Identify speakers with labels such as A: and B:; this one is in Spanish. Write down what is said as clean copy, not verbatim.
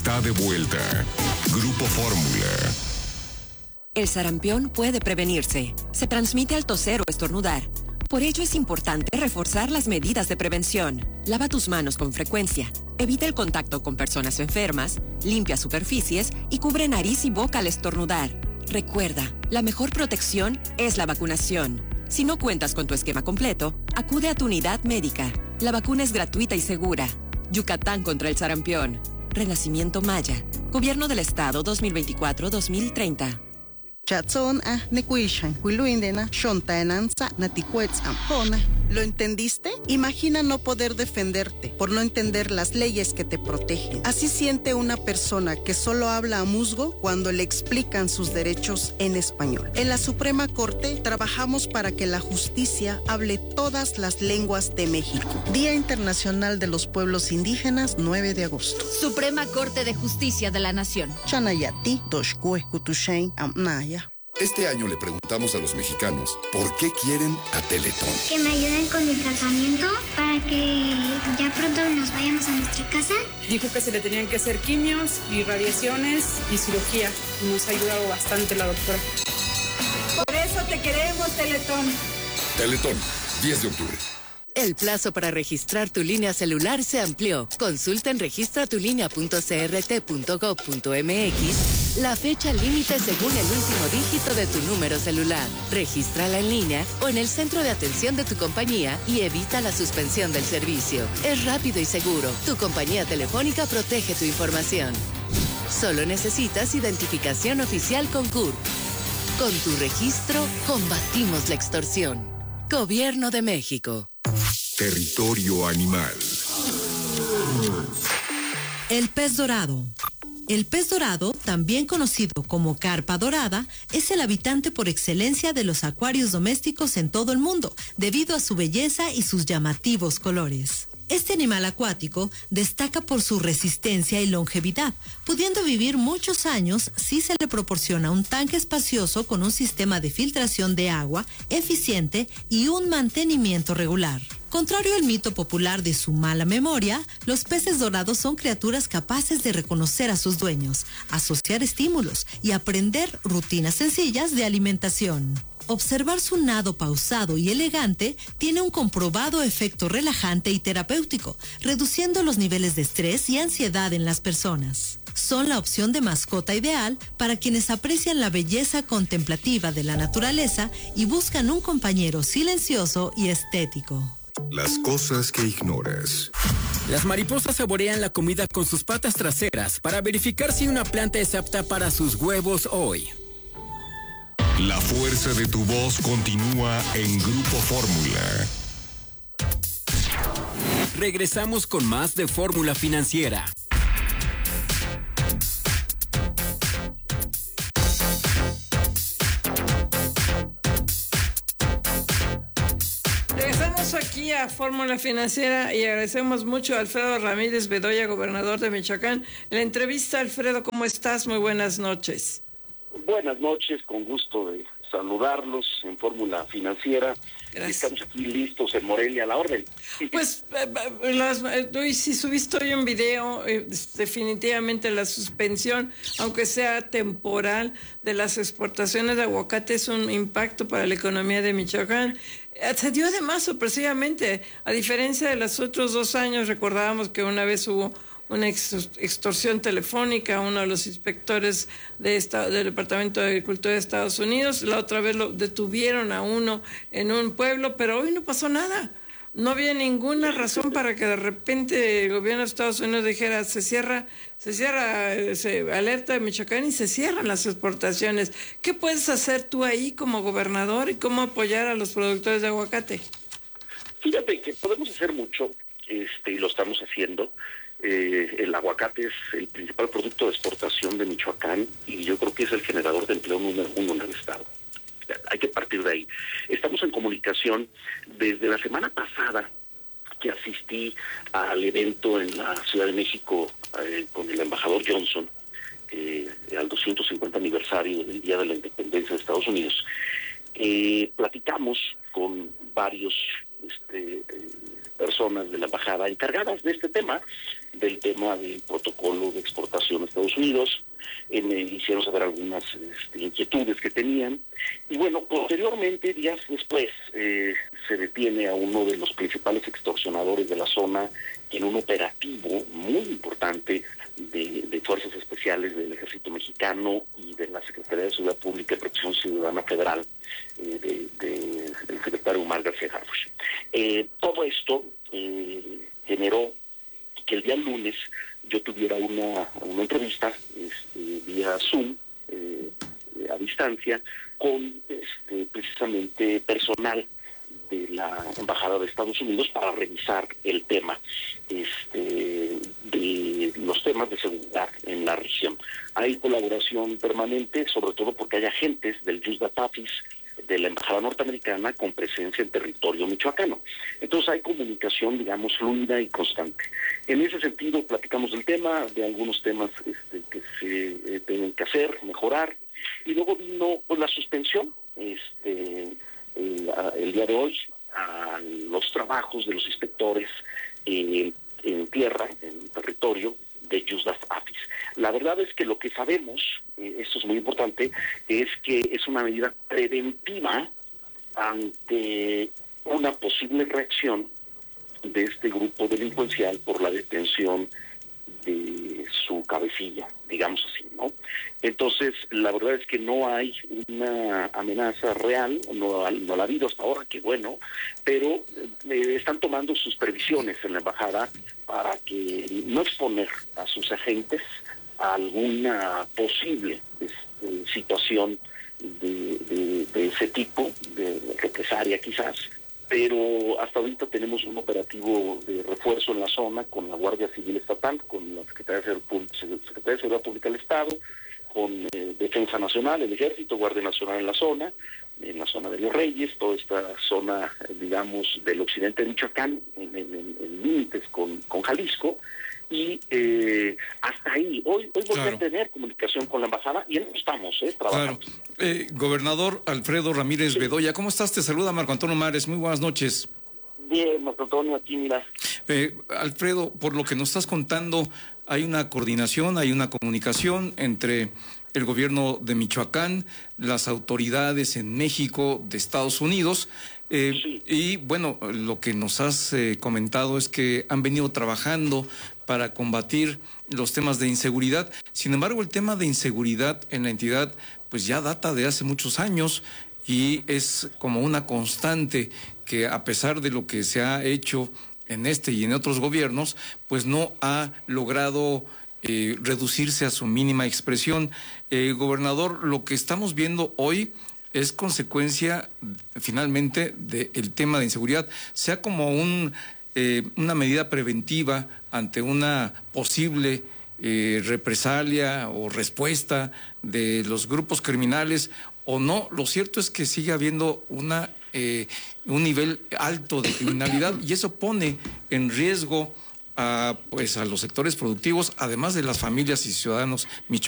A: está de vuelta. Grupo Fórmula.
B: El sarampión puede prevenirse. Se transmite al toser o estornudar. Por ello es importante reforzar las medidas de prevención. Lava tus manos con frecuencia. Evita el contacto con personas enfermas. Limpia superficies y cubre nariz y boca al estornudar. Recuerda, la mejor protección es la vacunación. Si no cuentas con tu esquema completo, acude a tu unidad médica. La vacuna es gratuita y segura. Yucatán contra el sarampión. Renacimiento Maya. Gobierno del Estado 2024-2030.
C: Chatson nekuishan kuiluindena shontaenanza naticuetz ampona. ¿Lo entendiste? Imagina no poder defenderte por no entender las leyes que te protegen. Así siente una persona que solo habla a musgo cuando le explican sus derechos en español. En la Suprema Corte trabajamos para que la justicia hable todas las lenguas de México. Día Internacional de los Pueblos Indígenas, 9 de agosto.
D: Suprema Corte de Justicia de la Nación.
C: Chanayati, Doshkue, Kutushain, Amnaya.
E: Este año le preguntamos a los mexicanos por qué quieren a Teletón.
F: Que me ayuden con el tratamiento para que ya pronto nos vayamos a nuestra casa.
G: Dijo que se le tenían que hacer quimios y radiaciones y cirugía. Nos ha ayudado bastante la doctora. Por eso te queremos, Teletón.
E: Teletón, 10 de octubre.
H: El plazo para registrar tu línea celular se amplió. Consulta en registratulinea.crt.gov.mx la fecha límite según el último dígito de tu número celular. Regístrala en línea o en el centro de atención de tu compañía y evita la suspensión del servicio. Es rápido y seguro. Tu compañía telefónica protege tu información. Solo necesitas identificación oficial con CURP. Con tu registro, combatimos la extorsión. Gobierno de México.
A: Territorio animal.
I: El pez dorado. El pez dorado, también conocido como carpa dorada, es el habitante por excelencia de los acuarios domésticos en todo el mundo, debido a su belleza y sus llamativos colores. Este animal acuático destaca por su resistencia y longevidad, pudiendo vivir muchos años si se le proporciona un tanque espacioso con un sistema de filtración de agua eficiente y un mantenimiento regular. Contrario al mito popular de su mala memoria, los peces dorados son criaturas capaces de reconocer a sus dueños, asociar estímulos y aprender rutinas sencillas de alimentación. Observar su nado pausado y elegante tiene un comprobado efecto relajante y terapéutico, reduciendo los niveles de estrés y ansiedad en las personas. Son la opción de mascota ideal para quienes aprecian la belleza contemplativa de la naturaleza y buscan un compañero silencioso y estético.
A: Las cosas que ignoras.
J: Las mariposas saborean la comida con sus patas traseras para verificar si una planta es apta para sus huevos hoy.
A: La fuerza de tu voz continúa en Grupo Fórmula.
J: Regresamos con más de Fórmula Financiera.
K: Regresamos aquí a Fórmula Financiera y agradecemos mucho a Alfredo Ramírez Bedoya, gobernador de Michoacán. La entrevista, Alfredo, ¿cómo estás? Muy buenas noches.
L: Buenas noches, con gusto de saludarlos en Fórmula Financiera.
K: Gracias.
L: Estamos aquí listos en Morelia a la orden.
K: Pues si subiste hoy un video, definitivamente la suspensión, aunque sea temporal, de las exportaciones de aguacate es un impacto para la economía de Michoacán. Se dio además sorpresivamente, a diferencia de los otros 2 años, recordábamos que una vez hubo una extorsión telefónica a uno de los inspectores del Departamento de Agricultura de Estados Unidos. La otra vez lo detuvieron a uno en un pueblo, pero hoy no pasó nada. No había ninguna razón para que de repente el gobierno de Estados Unidos dijera se alerta de Michoacán y se cierran las exportaciones. ¿Qué puedes hacer tú ahí como gobernador y cómo apoyar a los productores de aguacate?
L: Fíjate que podemos hacer mucho, y lo estamos haciendo. El aguacate es el principal producto de exportación de Michoacán y yo creo que es el generador de empleo número 1 en el estado. Hay que partir de ahí. Estamos en comunicación desde la semana pasada que asistí al evento en la Ciudad de México con el embajador Johnson al 250 aniversario del Día de la Independencia de Estados Unidos. Platicamos con varios personas de la embajada encargadas de este tema, del tema del protocolo de exportación a Estados Unidos. Me hicieron saber algunas inquietudes que tenían. Y bueno, posteriormente, días después, se detiene a uno de los principales extorsionadores de la zona en un operativo muy importante de fuerzas especiales del Ejército Mexicano y de la Secretaría de Seguridad Pública y Protección Ciudadana Federal, del secretario Omar García Harfuch. Todo esto generó que el día lunes yo tuviera una entrevista vía Zoom, a distancia, con precisamente personal de la Embajada de Estados Unidos para revisar el tema de los temas de seguridad en la región. Hay colaboración permanente, sobre todo porque hay agentes del Yusdatafis de la Embajada norteamericana con presencia en territorio michoacano. Entonces hay comunicación, digamos, fluida y constante. En ese sentido, platicamos del tema, de algunos temas que se tienen que hacer, mejorar, y luego vino pues la suspensión, el día de hoy, a los trabajos de los inspectores en tierra, en territorio de Yusdatafis. La verdad es que lo que sabemos, esto es muy importante, es que es una medida preventiva ante una posible reacción de este grupo delincuencial por la detención de su cabecilla, digamos así, ¿no? Entonces, la verdad es que no hay una amenaza real, no la ha habido hasta ahora, qué bueno, pero están tomando sus previsiones en la embajada para que no exponer a sus agentes a alguna posible situación de ese tipo, de represalia quizás. Pero hasta ahorita tenemos un operativo de refuerzo en la zona con la Guardia Civil Estatal, con la Secretaría de Seguridad Pública del Estado, con Defensa Nacional, el Ejército, Guardia Nacional en la zona de Los Reyes, toda esta zona, digamos, del occidente de Michoacán, en límites con Jalisco. Y hasta ahí, hoy volví a tener comunicación con la embajada y en eso estamos trabajando.
M: Claro. Gobernador Alfredo Ramírez Bedoya, ¿cómo estás? Te saluda Marco Antonio Mares, muy buenas noches.
L: Bien, Marco Antonio, aquí mira.
M: Alfredo, por lo que nos estás contando, hay una coordinación, hay una comunicación entre el gobierno de Michoacán, las autoridades en México, de Estados Unidos. Sí. Y bueno, lo que nos has comentado es que han venido trabajando para combatir los temas de inseguridad. Sin embargo, el tema de inseguridad en la entidad pues ya data de hace muchos años y es como una constante que, a pesar de lo que se ha hecho en este y en otros gobiernos, pues no ha logrado reducirse a su mínima expresión. Gobernador, lo que estamos viendo hoy es consecuencia finalmente del tema de inseguridad, sea como una medida preventiva ante una posible represalia o respuesta de los grupos criminales o no. Lo cierto es que sigue habiendo un nivel alto de criminalidad y eso pone en riesgo a los sectores productivos, además de las familias y ciudadanos michoacanos.